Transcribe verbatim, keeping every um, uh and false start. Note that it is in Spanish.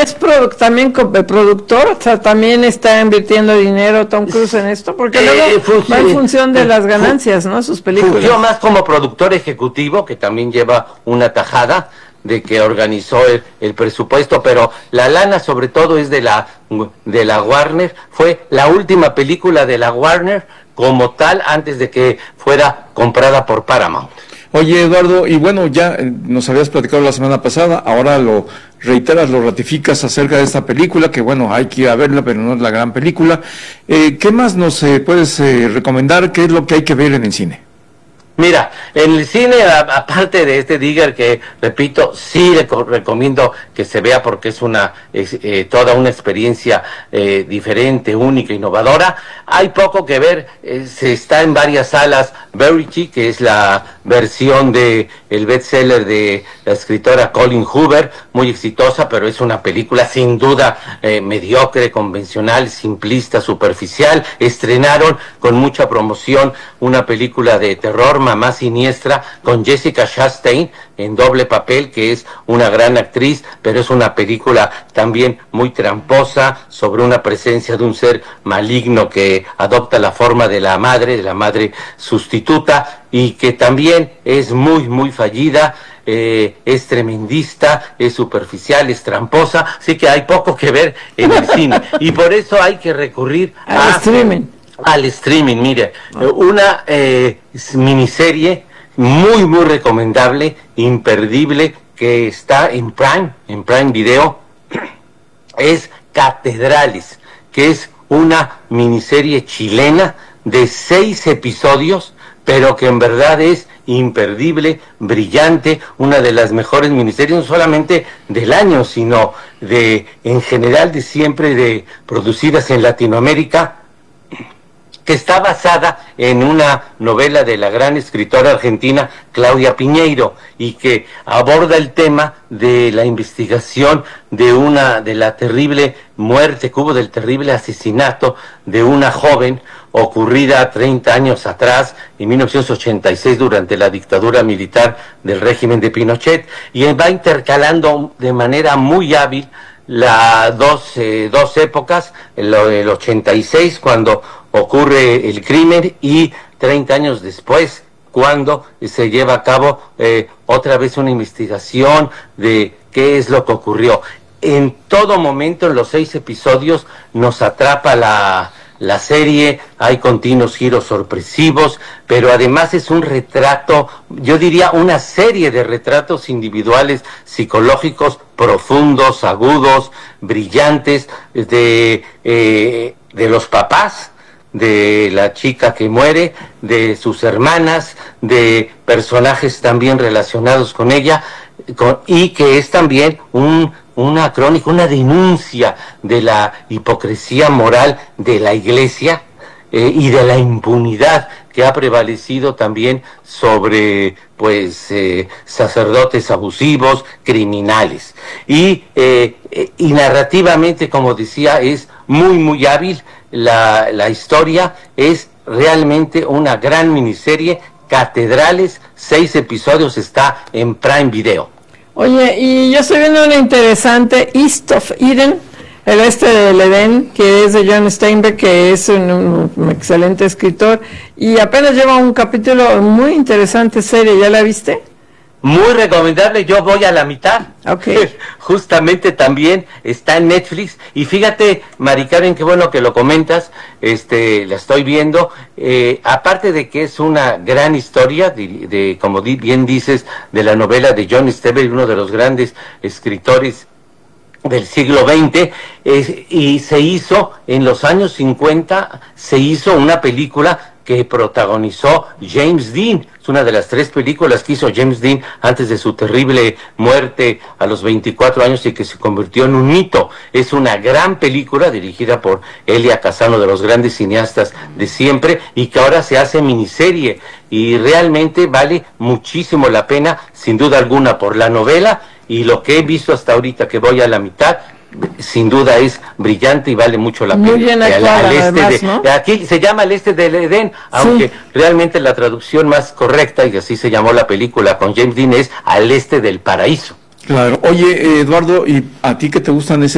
es pro, también co- productor, o sea, también está invirtiendo dinero Tom Cruise en esto, porque luego Eh, func- va en función de eh, las fu- ganancias, ¿no? Sus películas. Fungió más como productor ejecutivo, que también lleva una tajada de que organizó el, el presupuesto, pero la lana sobre todo es de la de la Warner. Fue la última película de la Warner como tal antes de que fuera comprada por Paramount. Oye, Eduardo, y bueno, ya eh, nos habías platicado la semana pasada, ahora lo reiteras, lo ratificas acerca de esta película, que bueno, hay que ir a verla, pero no es la gran película. Eh, ¿Qué más nos eh, puedes eh, recomendar? ¿Qué es lo que hay que ver en el cine? Mira, en el cine, a- aparte de este Digger, que repito, sí le co- recomiendo que se vea porque es una es, eh, toda una experiencia eh, diferente, única, innovadora. Hay poco que ver, eh, se está en varias salas. Verity, que es la versión de el bestseller de la escritora Colleen Hoover, muy exitosa, pero es una película sin duda eh, mediocre, convencional, simplista, superficial. Estrenaron con mucha promoción una película de terror, Mamá Siniestra, con Jessica Chastain en doble papel, que es una gran actriz, pero es una película también muy tramposa sobre una presencia de un ser maligno que adopta la forma de la madre, de la madre sustituta, y que también es muy, muy fallida. Eh, es tremendista, es superficial, es tramposa, así que hay poco que ver en el cine, y por eso hay que recurrir Al a streaming. al streaming. Mire, eh, una eh, miniserie muy muy recomendable, imperdible, que está en Prime, en Prime Video, es Catedrales, que es una miniserie chilena de seis episodios, pero que en verdad es imperdible, brillante, una de las mejores miniseries, no solamente del año, sino de, en general, de siempre, de producidas en Latinoamérica, que está basada en una novela de la gran escritora argentina Claudia Piñeiro, y que aborda el tema de la investigación de una de la terrible muerte que hubo, del terrible asesinato de una joven ocurrida treinta años atrás, en mil novecientos ochenta y seis, durante la dictadura militar del régimen de Pinochet, y va intercalando de manera muy hábil las dos, eh, dos épocas, el, el ochenta y seis, cuando ocurre el crimen, y treinta años después, cuando se lleva a cabo eh, otra vez una investigación de qué es lo que ocurrió. En todo momento, en los seis episodios, nos atrapa la, la serie, hay continuos giros sorpresivos, pero además es un retrato, yo diría una serie de retratos individuales, psicológicos, profundos, agudos, brillantes, de, eh, de los papás, de la chica que muere, de sus hermanas, de personajes también relacionados con ella, con, y que es también un, una crónica, una denuncia de la hipocresía moral de la Iglesia eh, y de la impunidad que ha prevalecido también sobre pues eh, sacerdotes abusivos, criminales. Y, eh, y narrativamente, como decía, es muy muy hábil. La, la historia es realmente una gran miniserie. Catedrales, seis episodios, está en Prime Video. Oye, y yo estoy viendo una interesante, East of Eden, el este del Edén, que es de John Steinbeck, que es un, un, un excelente escritor, y apenas lleva un capítulo muy interesante serie. ¿Ya la viste? Muy recomendable, yo voy a la mitad. Okay. Justamente también está en Netflix, y fíjate, Mari Carmen, qué bueno que lo comentas, este, la estoy viendo, eh, aparte de que es una gran historia, de, de como di, bien dices, de la novela de John Steinbeck, uno de los grandes escritores del siglo veinte, eh, y se hizo en los años cincuenta, se hizo una película que protagonizó James Dean. Es una de las tres películas que hizo James Dean antes de su terrible muerte a los veinticuatro años, y que se convirtió en un mito. Es una gran película dirigida por Elia Kazan, de los grandes cineastas de siempre, y que ahora se hace miniserie, y realmente vale muchísimo la pena, sin duda alguna, por la novela, y lo que he visto hasta ahorita, que voy a la mitad, sin duda es brillante y vale mucho la pena. Muy bien actuada, al, al este además, de, ¿no? Aquí se llama El Este del Edén, aunque sí, realmente la traducción más correcta, y así se llamó la película con James Dean, es Al Este del Paraíso. Claro. Oye, Eduardo, ¿y a ti que te gustan ese